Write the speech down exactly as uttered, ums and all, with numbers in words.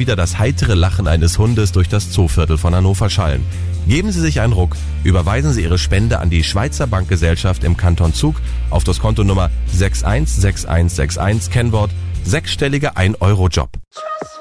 wieder das heitere Lachen eines Hundes durch das Zooviertel von Hannover schallen. Geben Sie sich einen Ruck, überweisen Sie Ihre Spende an die Schweizer Bankgesellschaft im Kanton Zug auf das Kontonummer sechs eins sechs eins sechs eins, Kennwort sechsstelliger ein Euro Job.